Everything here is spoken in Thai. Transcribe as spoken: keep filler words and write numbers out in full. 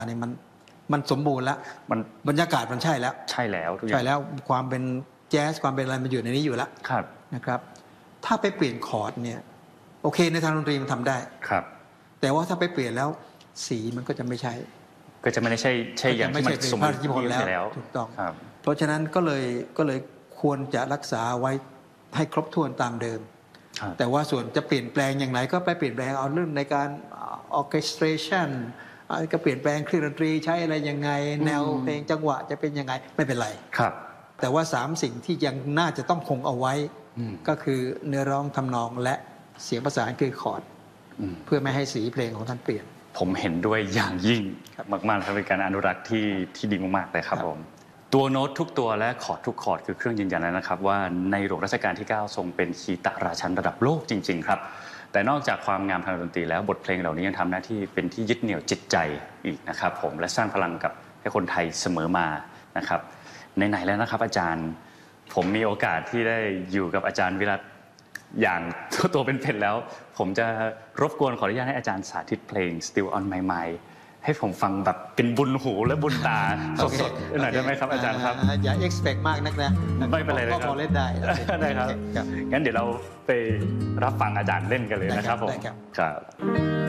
เนี่ยมันมันสมบูรณ์แล้วมันบรรยากาศมันใช่แล้วใช่แล้วทุกอย่างใช่แล้วความเป็นแจ๊สความเป็นอะไรมันอยู่ในนี้อยู่แล้วครับนะครับถ้าไปเปลี่ยนคอร์ดเนี่ยโอเคในทางดนตรีมันทำได้ครับแต่ว่าถ้าไปเปลี่ยนแล้วสีมันก็จะไม่ใช่ก็จะไม่ได้ใช่ใช่อย่างที่มันสมบูรณ์แล้วถูกต้องครับเพราะฉะนั้นก็เลยก็เลยควรจะรักษาไว้ให้ครบถ้วนตามเดิมแต่ว่าส่วนจะเปลี่ยนแปลงอย่างไรก็ไปเปลี่ยนแปลงเอาเรื่องในการออร์เคสตราชันก็เปลี่ยนแปลงเครื่องดนตรีใช้อะไรยังไงแนวเพลงจังหวะจะเป็นยังไงไม่เป็นไรครับแต่ว่าสามสิ่งที่ยังน่าจะต้องคงเอาไว้ก็คือเนื้อร้องทำนองและเสียงประสานคือคอร์ดเพื่อไม่ให้สีเพลงของท่านเปลี่ยนผมเห็นด้วยอย่างยิ่งมากๆครับเป็นการอนุรักษ์ที่ที่ดีมากๆเลยครับผมตัวโน้ตทุกตัวและคอร์ดทุกคอร์ดคือเครื่องยืนยันแล้วนะครับว่าในหลวงรัชกาลที่เก้าทรงเป็นคีตราชันระดับโลกจริงๆครับแต่นอกจากความงามทางดนตรีแล้วบทเพลงเหล่านี้ยังทำหน้าที่เป็นที่ยึดเหนี่ยวจิตใจอีกนะครับผมและสร้างพลังกับให้คนไทยเสมอมานะครับไหนๆแล้วนะครับอาจารย์ผมมีโอกาสที่ได้อยู่กับอาจารย์วิรัตอย่างตัวเป็นๆแล้วผมจะรบกวนขออนุญาตให้อาจารย์สาธิตเพลง Still on My Mind ให้ผมฟังแบบเป็นบุญหูและบุญตาสดๆหน่อยได้ไหมครับอาจารย์ครับอย่า expect มากนักนะไม่เป็นไรเลยครับพอเล่นได้ได้ครับงั้นเดี๋ยวเราไปรับฟังอาจารย์เล่นกันเลยนะครับผมครับ